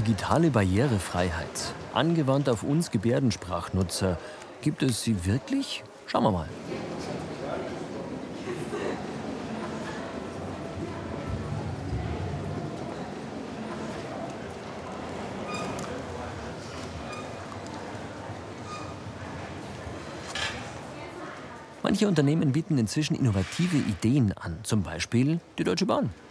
Digitale Barrierefreiheit, angewandt auf uns Gebärdensprachnutzer. Gibt es sie wirklich? Schauen wir mal. Manche Unternehmen bieten inzwischen innovative Ideen an, zum Beispiel die Deutsche Bahn.